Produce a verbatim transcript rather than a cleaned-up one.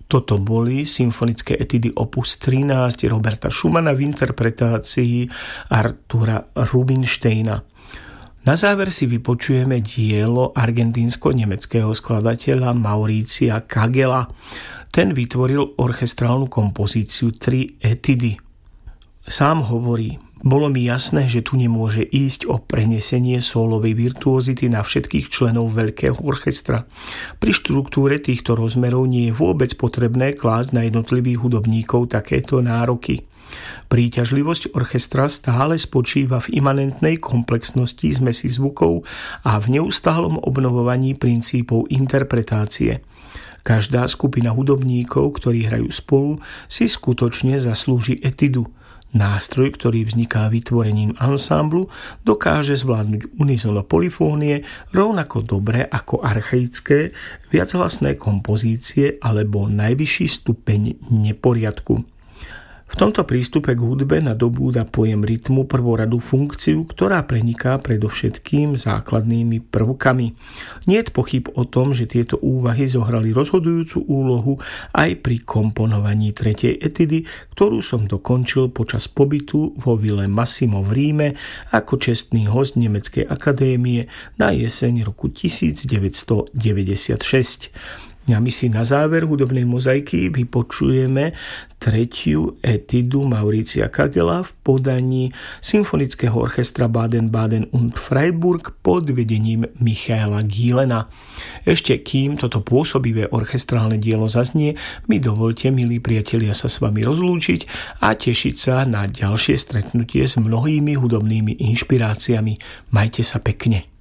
Toto boli symfonické etidy opus trinásť Roberta Schumana v interpretácii Artura Rubinsteina. Na záver si vypočujeme dielo argentínsko-nemeckého skladateľa Mauricia Kagela. Ten vytvoril orchestrálnu kompozíciu tri etidy. Sám hovorí: bolo mi jasné, že tu nemôže ísť o prenesenie sólovej virtuozity na všetkých členov veľkého orchestra. Pri štruktúre týchto rozmerov nie je vôbec potrebné klásť na jednotlivých hudobníkov takéto nároky. Príťažlivosť orchestra stále spočíva v imanentnej komplexnosti zmesi zvukov a v neustálom obnovovaní princípov interpretácie. Každá skupina hudobníkov, ktorí hrajú spolu, si skutočne zaslúži etidu. Nástroj, ktorý vzniká vytvorením ansámblu, dokáže zvládnuť unisono polifónie rovnako dobre ako archaické viachlasné kompozície alebo najvyšší stupeň neporiadku. V tomto prístupe k hudbe nadobúda pojem rytmu prvoradú funkciu, ktorá preniká predovšetkým základnými prvkami. Niet pochyb o tom, že tieto úvahy zohrali rozhodujúcu úlohu aj pri komponovaní tretej etidy, ktorú som dokončil počas pobytu vo Ville Massimo v Ríme ako čestný host Nemeckej akadémie na jeseň roku devätnásťstodeväťdesiatšesť. A my si na záver hudobnej mozaiky vypočujeme tretiu etidu Mauricia Kagela v podaní Symfonického orchestra Baden-Baden und Freiburg pod vedením Michaela Gilena. Ešte kým toto pôsobivé orchestrálne dielo zaznie, mi dovolte, milí priatelia, sa s vami rozlúčiť a tešiť sa na ďalšie stretnutie s mnohými hudobnými inšpiráciami. Majte sa pekne.